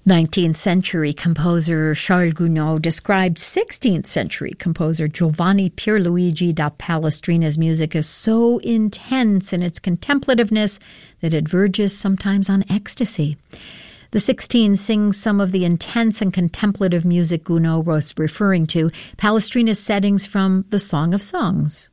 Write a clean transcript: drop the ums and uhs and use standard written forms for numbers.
19th century composer Charles Gounod described 16th century composer Giovanni Pierluigi da Palestrina's music as so intense in its contemplativeness that it verges sometimes on ecstasy. The 16 sings some of the intense and contemplative music Gounod was referring to, Palestrina's settings from the Song of Songs.